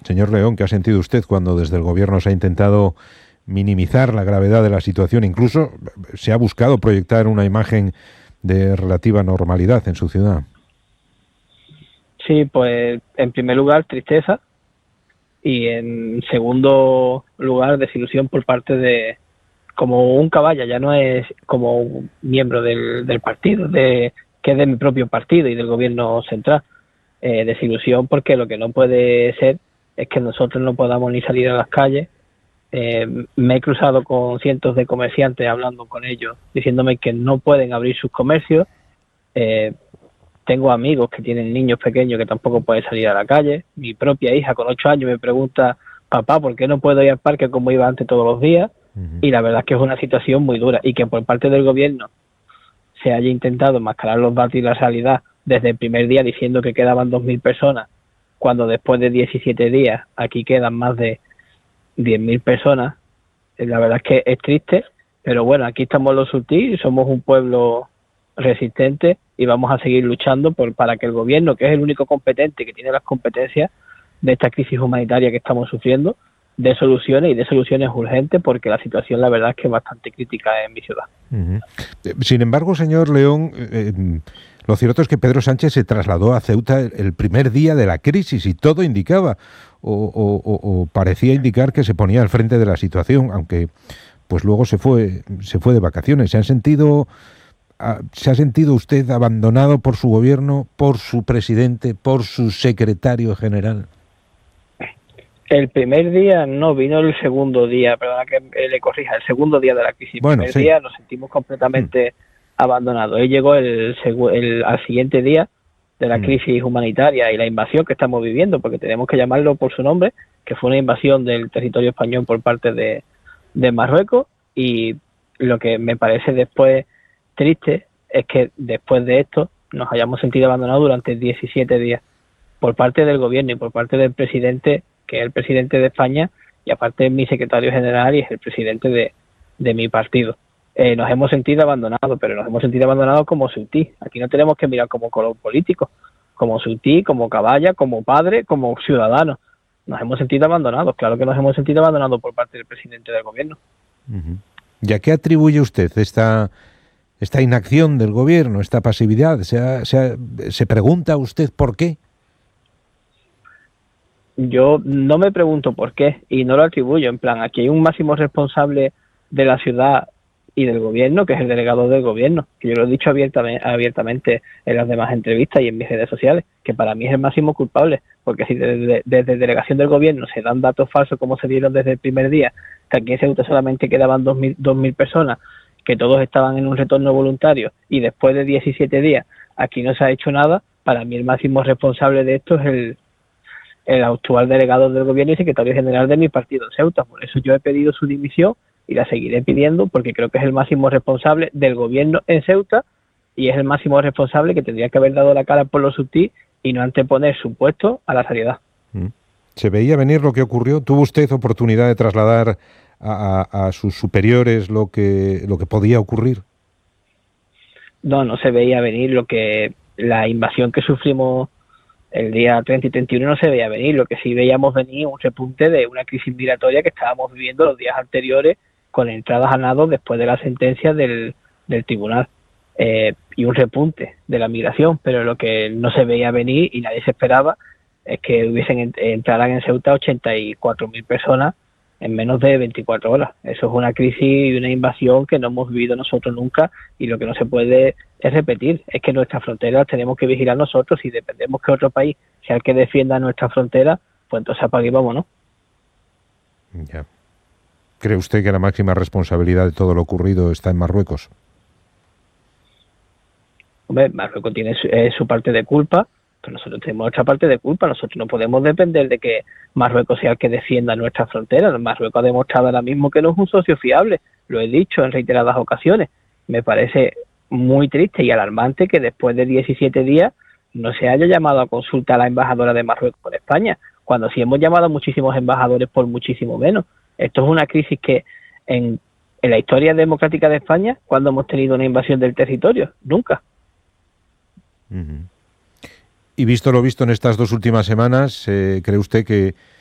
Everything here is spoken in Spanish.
Señor León, ¿qué ha sentido usted cuando desde el gobierno se ha intentado minimizar la gravedad de la situación? Incluso se ha buscado proyectar una imagen de relativa normalidad en su ciudad. Sí, pues en primer lugar tristeza y en segundo lugar desilusión por parte de, como un caballa, ya no es como un miembro del partido, que es de mi propio partido y del gobierno central. Desilusión porque lo que no puede ser es que nosotros no podamos ni salir a las calles. Me he cruzado con cientos de comerciantes hablando con ellos, diciéndome que no pueden abrir sus comercios. Tengo amigos que tienen niños pequeños que tampoco pueden salir a la calle. Mi propia hija con 8 años me pregunta, papá, ¿por qué no puedo ir al parque como iba antes todos los días? Y la verdad es que es una situación muy dura y que por parte del gobierno se haya intentado enmascarar los datos y la realidad desde el primer día diciendo que quedaban 2.000 personas, cuando después de 17 días aquí quedan más de 10.000 personas. La verdad es que es triste, pero bueno, aquí estamos los Surtí, somos un pueblo resistente y vamos a seguir luchando para que el gobierno, que es el único competente que tiene las competencias de esta crisis humanitaria que estamos sufriendo, dé soluciones urgentes, porque la situación la verdad es que es bastante crítica en mi ciudad. Sin embargo, señor León, lo cierto es que Pedro Sánchez se trasladó a Ceuta el primer día de la crisis y todo indicaba o parecía indicar que se ponía al frente de la situación, aunque pues luego se fue de vacaciones. ¿Se ha sentido usted abandonado por su gobierno, por su presidente, por su secretario general? El primer día no, vino el segundo día, perdona que le corrija, el segundo día de la crisis. Bueno, el primer día nos sentimos completamente abandonados. Él llegó al siguiente día de la crisis humanitaria y la invasión que estamos viviendo, porque tenemos que llamarlo por su nombre, que fue una invasión del territorio español por parte de Marruecos. Y lo que me parece después triste es que después de esto nos hayamos sentido abandonados durante 17 días por parte del gobierno y por parte del presidente, que es el presidente de España, y aparte es mi secretario general y es el presidente de mi partido. Nos hemos sentido abandonados, pero nos hemos sentido abandonados como Surtí. Aquí no tenemos que mirar como color político, como Surtí, como caballa, como padre, como ciudadano. Nos hemos sentido abandonados, claro que nos hemos sentido abandonados por parte del presidente del gobierno. ¿Y a qué atribuye usted esta inacción del gobierno, esta pasividad? ¿Se pregunta usted por qué? Yo no me pregunto por qué y no lo atribuyo. En plan, aquí hay un máximo responsable de la ciudad y del gobierno, que es el delegado del gobierno, que yo lo he dicho abiertamente en las demás entrevistas y en mis redes sociales, que para mí es el máximo culpable, porque si desde delegación del gobierno se dan datos falsos como se dieron desde el primer día, que aquí en Ceuta solamente quedaban 2.000 personas, que todos estaban en un retorno voluntario, y después de 17 días aquí no se ha hecho nada, para mí el máximo responsable de esto es el actual delegado del gobierno y secretario general de mi partido en Ceuta. Por eso yo he pedido su dimisión y la seguiré pidiendo, porque creo que es el máximo responsable del gobierno en Ceuta y es el máximo responsable que tendría que haber dado la cara por los Surtí y no anteponer su puesto a la sanidad. ¿Se veía venir lo que ocurrió? ¿Tuvo usted oportunidad de trasladar a sus superiores lo que podía ocurrir? No se veía venir la invasión que sufrimos el día 30 y 31 no se veía venir. Lo que sí veíamos venir un repunte de una crisis migratoria que estábamos viviendo los días anteriores, con entradas a nado después de la sentencia del tribunal, y un repunte de la migración. Pero lo que no se veía venir y nadie se esperaba es que entraran en Ceuta 84.000 personas en menos de 24 horas. Eso es una crisis y una invasión que no hemos vivido nosotros nunca, y lo que no se puede es repetir. Es que nuestras fronteras tenemos que vigilar nosotros, y dependemos que otro país sea el que defienda nuestra frontera, pues entonces apague y vámonos. Ya. ¿Cree usted que la máxima responsabilidad de todo lo ocurrido está en Marruecos? Hombre, Marruecos tiene su parte de culpa, pero nosotros tenemos otra parte de culpa. Nosotros no podemos depender de que Marruecos sea el que defienda nuestra frontera. Marruecos ha demostrado ahora mismo que no es un socio fiable. Lo he dicho en reiteradas ocasiones. Me parece muy triste y alarmante que después de 17 días no se haya llamado a consulta a la embajadora de Marruecos en España, cuando sí hemos llamado a muchísimos embajadores por muchísimo menos. Esto es una crisis que en la historia democrática de España, ¿cuándo hemos tenido una invasión del territorio? Nunca. Y visto lo visto en estas 2 últimas semanas, ¿cree usted que